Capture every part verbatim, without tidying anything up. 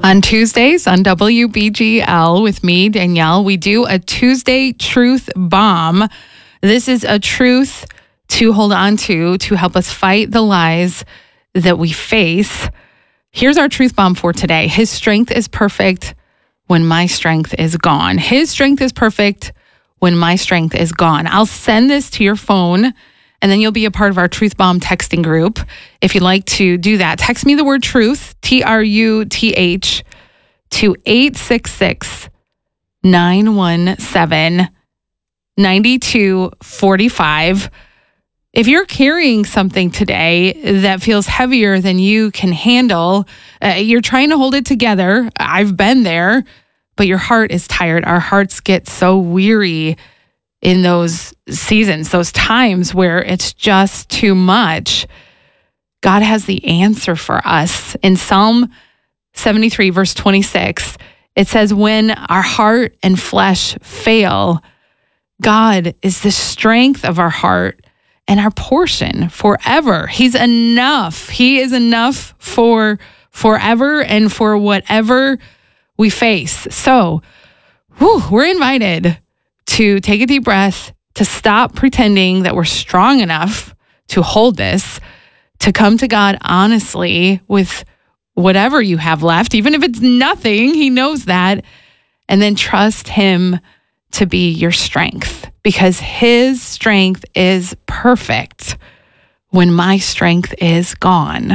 On Tuesdays on W B G L with me, Danielle, we do a Tuesday Truth Bomb. This is a truth to hold on to, to help us fight the lies that we face. Here's our Truth Bomb for today. His strength is perfect when my strength is gone. His strength is perfect when my strength is gone. I'll send this to your phone, and then you'll be a part of our Truth Bomb texting group. If you'd like to do that, text me the word truth, T R U T H, to eight six six, nine one seven, nine two four five. If you're carrying something today that feels heavier than you can handle, uh, you're trying to hold it together. I've been there, but your heart is tired. Our hearts get so weary in those seasons, those times where it's just too much. God has the answer for us. In Psalm seventy-three, verse twenty-six, it says, when our heart and flesh fail, God is the strength of our heart and our portion forever. He's enough. He is enough for forever and for whatever we face. So, whew, we're invited to take a deep breath, to stop pretending that we're strong enough to hold this, to come to God honestly with whatever you have left, even if it's nothing. He knows that. And then trust Him to be your strength, because His strength is perfect when my strength is gone.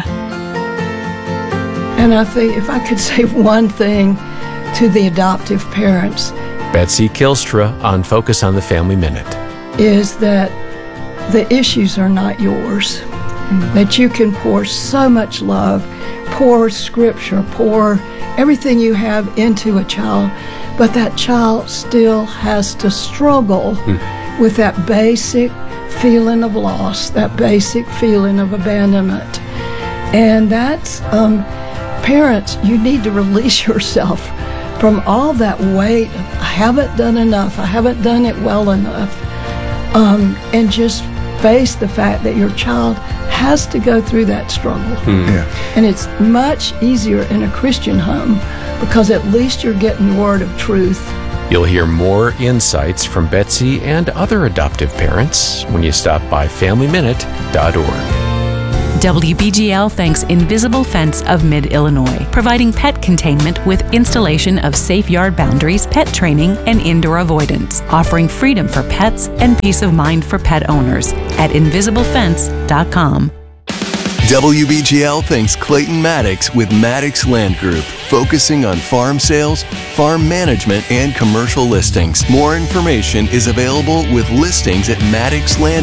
And I think if I could say one thing to the adoptive parents, Betsy Kilstra on Focus on the Family Minute, is that the issues are not yours. Mm-hmm. That you can pour so much love, pour scripture, pour everything you have into a child, but that child still has to struggle mm. with that basic feeling of loss, that basic feeling of abandonment. And that's, um, parents, you need to release yourself from all that weight of, I haven't done enough, I haven't done it well enough, um, and just face the fact that your child has to go through that struggle. Mm. Yeah. And it's much easier in a Christian home because at least you're getting the word of truth. You'll hear more insights from Betsy and other adoptive parents when you stop by family minute dot org. W B G L thanks Invisible Fence of Mid-Illinois, providing pet containment with installation of safe yard boundaries, pet training, and indoor avoidance, offering freedom for pets and peace of mind for pet owners at invisible fence dot com. W B G L thanks Clayton Maddox with Maddox Land Group, focusing on farm sales, farm management, and commercial listings. More information is available with listings at maddox land